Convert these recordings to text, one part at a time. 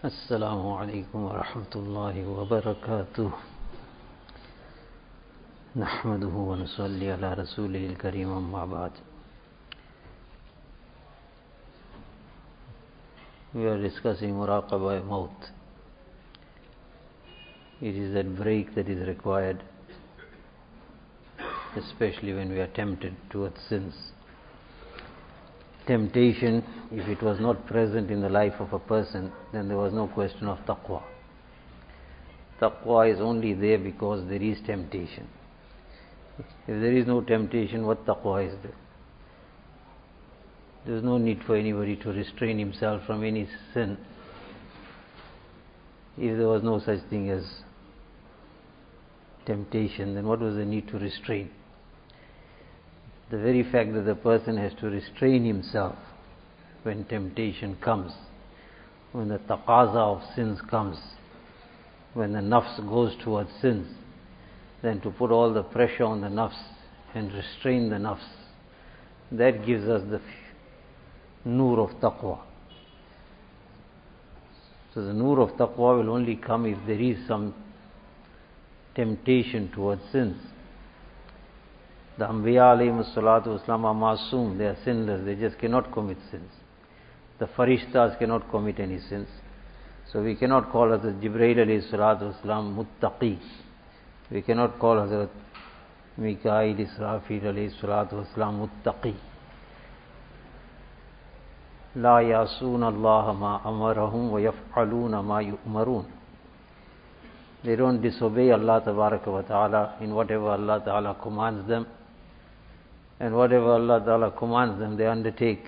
السلام عليكم ورحمة الله وبركاته نحمده ونصلي على رسوله الكريم أما بعد. We are discussing muraqabah maut. It is that break that is required, especially when we are tempted towards sins. Temptation, if it was not present in the life of a person, then there was no question of taqwa. Taqwa is only there because there is temptation. If there is no temptation, what taqwa is there? There is no need for anybody to restrain himself from any sin. If there was no such thing as temptation, then what was the need to restrain? The very fact that the person has to restrain himself when temptation comes, when the taqaza of sins comes, when the nafs goes towards sins, then to put all the pressure on the nafs and restrain the nafs, that gives us the nur of taqwa. So the nur of taqwa will only come if there is some temptation towards sins. The Anbiya alayhi salatu wasalam are masoom, they are sinless, they just cannot commit sins. The Farishtas cannot commit any sins. So we cannot call Hazrat Jibreel alayhi salatu wasalam muttaqi. We cannot call Hazrat Mikail Israfil alayhi salatu wasalam muttaqi. La yasuna Allah ma amarahum wa yaf'aluna ma yu'marun. They don't disobey Allah tabaraka wa ta'ala in whatever Allah ta'ala commands them, and whatever Allah ta'ala commands them they undertake.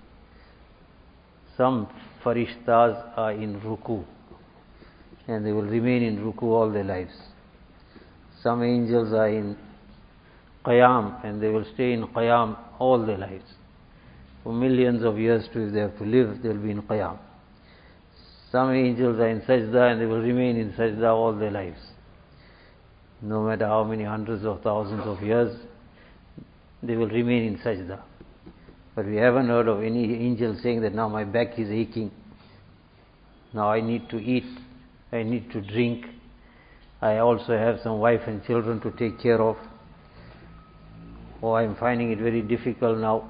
Some farishtas are in ruku and they will remain in ruku all their lives. Some angels are in qiyam and they will stay in qiyam all their lives. For millions of years too, if they have to live, they will be in qiyam. Some angels are in sajda and they will remain in sajda all their lives. No matter how many hundreds of thousands of years, they will remain in sajda. But we haven't heard of any angel saying that now my back is aching, now I need to eat, I need to drink, I also have some wife and children to take care of, or I am finding it very difficult now.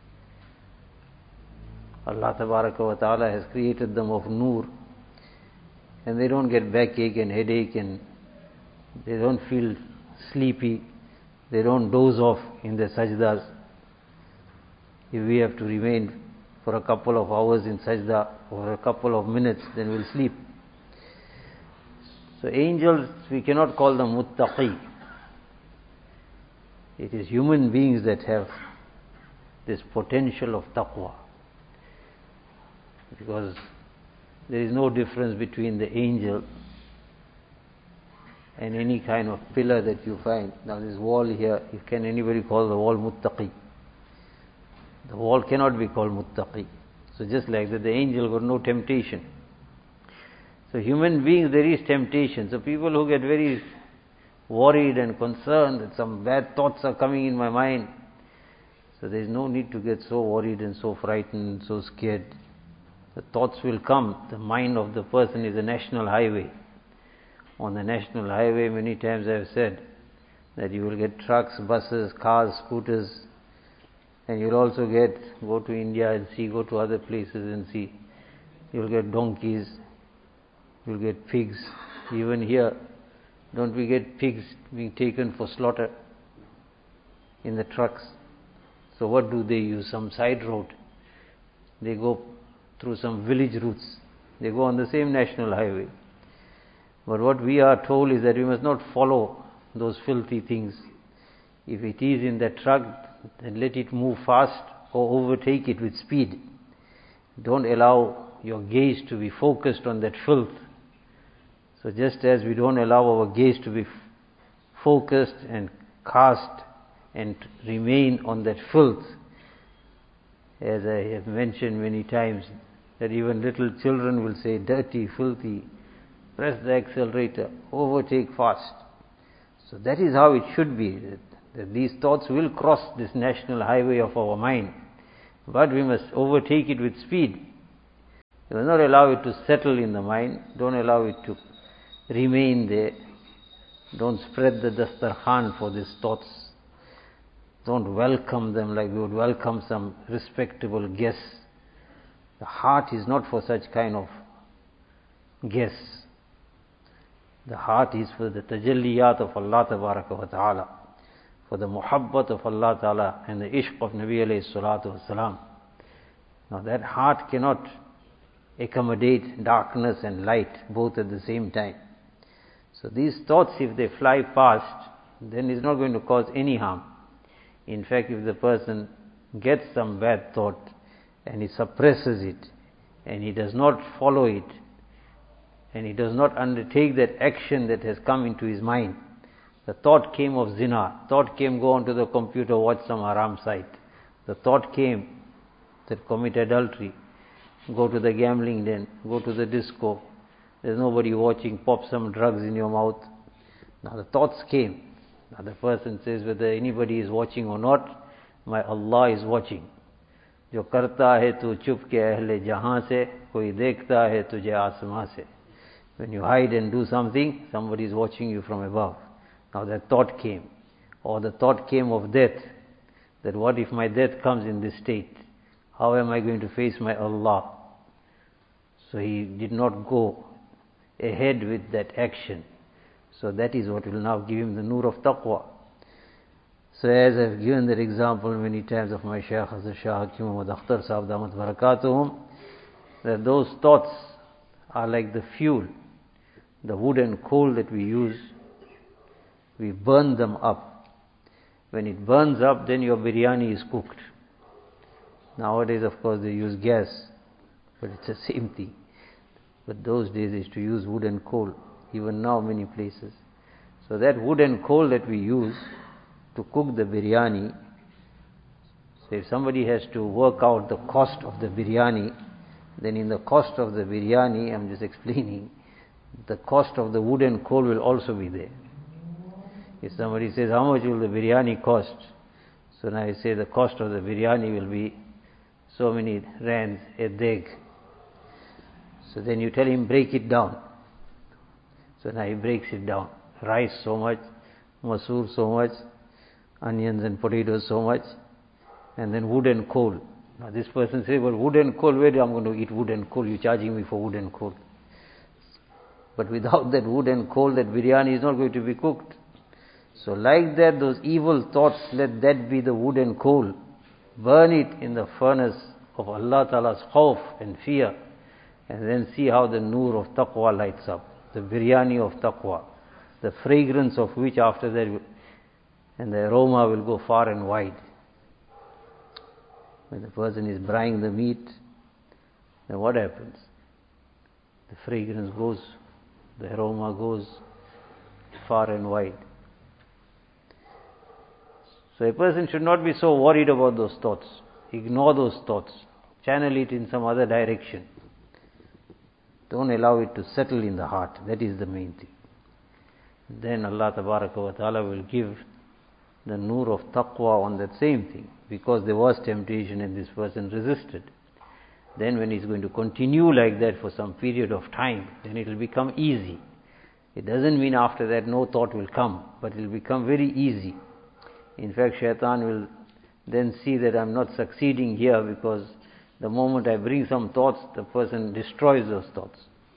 Allah tabaraka wa ta'ala has created them of nur, and they don't get backache and headache, and they don't feel sleepy, they don't doze off in their sajdas. If we have to remain for a couple of hours in sajda or a couple of minutes, then we'll sleep. So angels, we cannot call them muttaqi. It is human beings that have this potential of taqwa, because there is no difference between the angel and any kind of pillar that you find. Now this wall here, can anybody call the wall muttaqi? The wall cannot be called muttaqi. So just like that, the angel got no temptation. So human beings, there is temptation. So people who get very worried and concerned that some bad thoughts are coming in my mind, so there is no need to get so worried and so frightened and so scared. The thoughts will come. The mind of the person is a national highway. On the national highway, many times I have said that you will get trucks, buses, cars, scooters, and you will also go to India and see, go to other places and see. You will get donkeys, you will get pigs. Even here, don't we get pigs being taken for slaughter in the trucks? So what do they use? Some side road. They go through some village routes. They go on the same national highway. But what we are told is that we must not follow those filthy things. If it is in that truck, then let it move fast or overtake it with speed. Don't allow your gaze to be focused on that filth. So just as we don't allow our gaze to be focused and cast and remain on that filth, as I have mentioned many times, that even little children will say, dirty, filthy, press the accelerator, overtake fast. So that is how it should be, that these thoughts will cross this national highway of our mind, but we must overtake it with speed. You must not allow it to settle in the mind. Don't allow it to remain there. Don't spread the dastarkhan for these thoughts. Don't welcome them like we would welcome some respectable guests. The heart is not for such kind of guests. The heart is for the tajalliyat of Allah Tabaraka wa Ta'ala, for the muhabbat of Allah Ta'ala and the ishq of Nabi alayhi salatu wasalam. Now that heart cannot accommodate darkness and light both at the same time. So these thoughts, if they fly past, then it's not going to cause any harm. In fact, if the person gets some bad thought and he suppresses it and he does not follow it and he does not undertake that action that has come into his mind, the thought came of zina, thought came go onto the computer, watch some haram site, the thought came that commit adultery, go to the gambling den, go to the disco, there's nobody watching, pop some drugs in your mouth. Now the thoughts came. Now the person says whether anybody is watching or not, my Allah is watching. जो करता है तू चुप के अहले जहां से, कोई देखता है तुझे आसमां से. When you hide and do something, somebody is watching you from above. Now that thought came. Or the thought came of death, that what if my death comes in this state? How am I going to face my Allah? So he did not go ahead with that action. So that is what will now give him the nur of taqwa. So as I've given that example many times of my Shaykh Hazrat Shah Hakim Muhammad Akhtar Sahib Damat Barakatuhum, that those thoughts are like the fuel, the wood and coal that we use. We burn them up. When it burns up, then your biryani is cooked. Nowadays, of course, they use gas, but it's the same thing. But those days they used to use wood and coal, even now many places. So that wood and coal that we use to cook the biryani, so if somebody has to work out the cost of the biryani, then in the cost of the biryani, I'm just explaining, the cost of the wood and coal will also be there. If somebody says, how much will the biryani cost? So now I say the cost of the biryani will be so many rands a deg. So then you tell him, break it down. So now he breaks it down. Rice so much, masoor so much, onions and potatoes so much, and then wood and coal. Now this person says, well, wood and coal, where am I going to eat wood and coal? You're charging me for wood and coal. But without that wood and coal, that biryani is not going to be cooked. So like that, those evil thoughts, let that be the wood and coal. Burn it in the furnace of Allah Ta'ala's khawf and fear, and then see how the nur of taqwa lights up. The biryani of taqwa, the fragrance of which after that, and the aroma will go far and wide. When the person is frying the meat, then what happens? The fragrance goes, the aroma goes far and wide. So a person should not be so worried about those thoughts. Ignore those thoughts. Channel it in some other direction. Don't allow it to settle in the heart. That is the main thing. Then Allah Tabaraka wa Ta'ala will give the nur of taqwa on that same thing. Because there was temptation and this person resisted. Then when he's going to continue like that for some period of time, then it will become easy. It doesn't mean after that no thought will come, but it will become very easy. In fact, shaitan will then see that I'm not succeeding here because the moment I bring some thoughts, the person destroys those thoughts.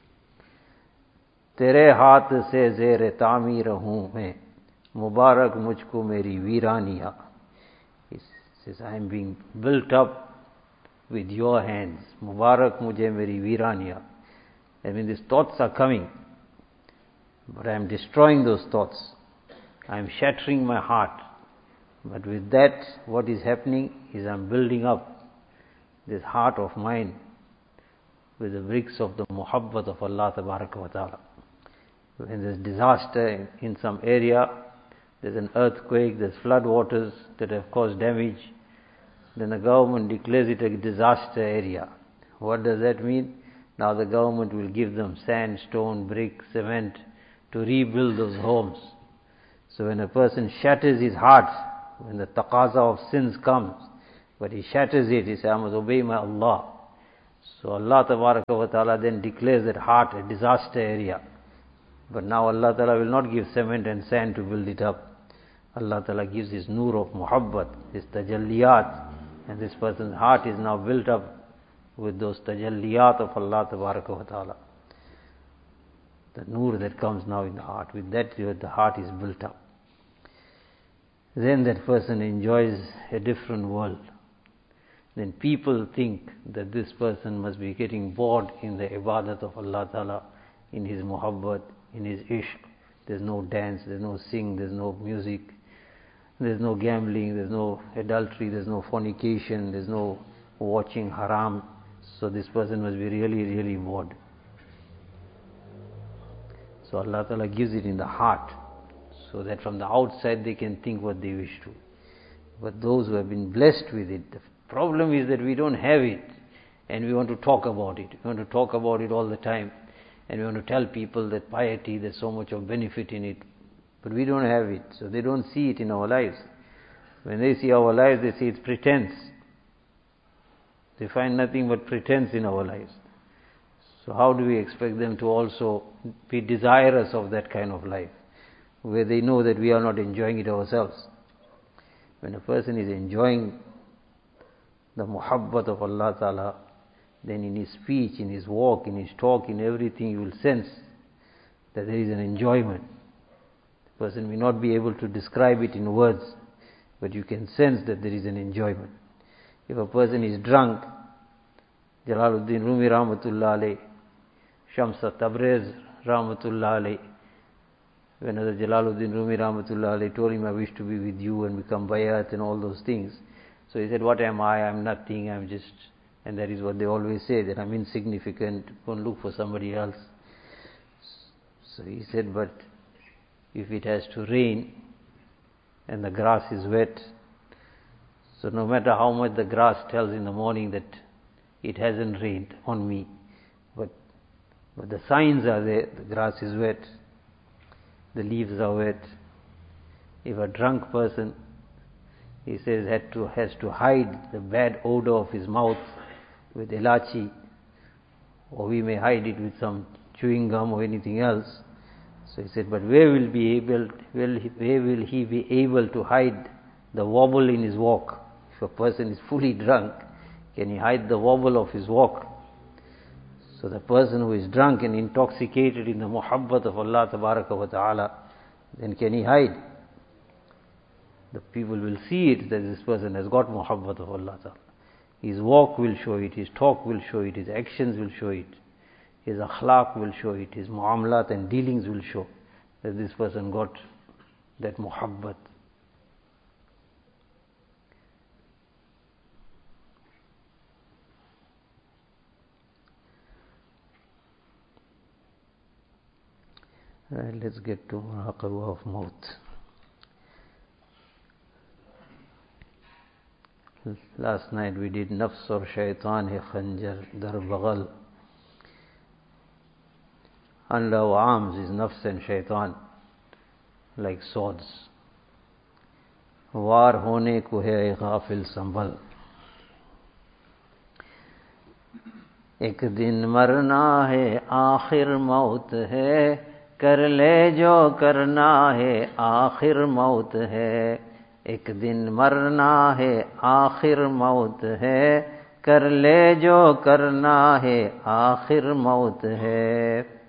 Tere haath se zere ta'meer hoon main, Mubarak mujhko meri veeraniya. He says, I am being built up with your hands. Mubarak mujhe meri veeraniya. I mean, these thoughts are coming, but I am destroying those thoughts. I am shattering my heart. But with that, what is happening is I'm building up this heart of mine with the bricks of the muhabbat of Allah Tabaraka wa Ta'ala. When there's disaster in some area, there's an earthquake, there's flood waters that have caused damage, then the government declares it a disaster area. What does that mean? Now the government will give them sand, stone, brick, cement to rebuild those homes. So when a person shatters his heart, when the taqaza of sins comes, but he shatters it, he says, I must obey my Allah. So Allah Tabaraka wa Ta'ala then declares that heart a disaster area. But now Allah Ta'ala will not give cement and sand to build it up. Allah Ta'ala gives His nur of muhabbat, His tajalliyat, and this person's heart is now built up with those tajalliyat of Allah Tabaraka wa Ta'ala. The nur that comes now in the heart, with that the heart is built up. Then that person enjoys a different world. Then people think that this person must be getting bored in the ibadat of Allah Ta'ala, in His muhabbat, in His ishq. There's no dance, there's no sing, there's no music, there's no gambling, there's no adultery, there's no fornication, there's no watching haram. So this person must be really, really bored. So Allah Ta'ala gives it in the heart, so that from the outside they can think what they wish to. But those who have been blessed with it, the problem is that we don't have it, and we want to talk about it. We want to talk about it all the time, and we want to tell people that piety, there's so much of benefit in it. But we don't have it, so they don't see it in our lives. When they see our lives, they see it's pretense. They find nothing but pretense in our lives. So how do we expect them to also be desirous of that kind of life, where they know that we are not enjoying it ourselves? When a person is enjoying the muhabbat of Allah Ta'ala, then in his speech, in his walk, in his talk, in everything, you will sense that there is an enjoyment. The person may not be able to describe it in words, but you can sense that there is an enjoyment. If a person is drunk, Jalaluddin Rumi Rahmatullah alayh, Shamsa Tabriz Rahmatullah alayh, when Jalaluddin Rumi Rahmatullah alayh told him, I wish to be with you and become bayat and all those things. So he said, what am I? I'm nothing, I'm just... And that is what they always say, that I'm insignificant, go and look for somebody else. So he said, but if it has to rain and the grass is wet, so no matter how much the grass tells in the morning that it hasn't rained on me, but the signs are there, the grass is wet, the leaves are wet. If a drunk person, he says, has to hide the bad odor of his mouth with elachi, or we may hide it with some chewing gum or anything else. So he said, but where will he be able to hide the wobble in his walk? If a person is fully drunk, can he hide the wobble of his walk? So the person who is drunk and intoxicated in the muhabbat of Allah Tabaraka wa Ta'ala, then can he hide? The people will see it, that this person has got muhabbat of Allah Ta'ala. His walk will show it, his talk will show it, his actions will show it, his akhlaq will show it, his muamalat and dealings will show that this person got that muhabbat. Right, let's get to muraqabah of maut. Last night we did nafs or shaitan hai khanjar dar baghal. Under our arms is nafs and shaitan like swords. War hone ko hai ghafil sambal. एक दिन मरना है आखिर मौत है, कर ले जो करना है आखिर मौत है. एक दिन मरना है आखिर मौत है, कर ले जो करना है आखिर मौत है.